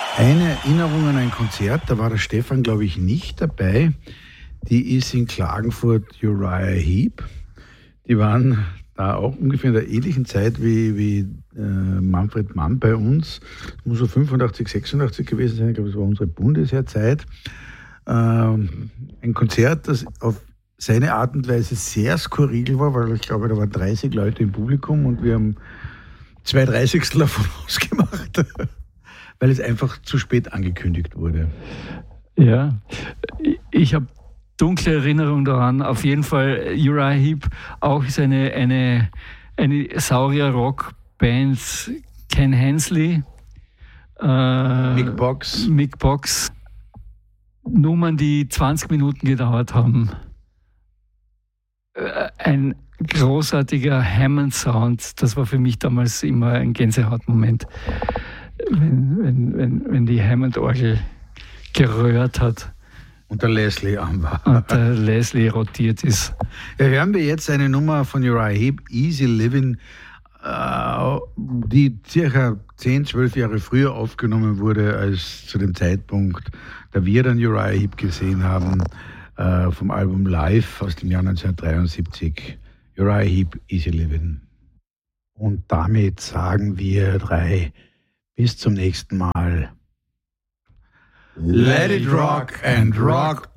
Eine Erinnerung an ein Konzert, da war der Stefan, glaube ich, nicht dabei. Die ist in Klagenfurt Uriah Heep. Die waren da auch ungefähr in der ähnlichen Zeit wie Manfred Mann bei uns. Das muss so 85, 86 gewesen sein. Ich glaube, das war unsere Bundesheerzeit. Ein Konzert, das auf seine Art und Weise sehr skurril war, weil ich glaube, da waren 30 Leute im Publikum und wir haben 2/30 davon ausgemacht, weil es einfach zu spät angekündigt wurde. Ja, ich habe dunkle Erinnerung daran. Auf jeden Fall Uriah Heep auch ist eine Saurier-Rock-Band. Ken Hensley, Mick Box. Nummern, die 20 Minuten gedauert haben. Ein großartiger Hammond-Sound. Das war für mich damals immer ein Gänsehautmoment, wenn die Hammond-Orgel gerührt hat. Und der Leslie an war. Und der Leslie rotiert ist. Ja, hören wir jetzt eine Nummer von Uriah Heep, Easy Living, die circa 10, 12 Jahre früher aufgenommen wurde, als zu dem Zeitpunkt, da wir dann Uriah Heep gesehen haben, vom Album Live aus dem Jahr 1973. Uriah Heep, Easy Living. Und damit sagen wir 3 bis zum nächsten Mal. Let it rock and rock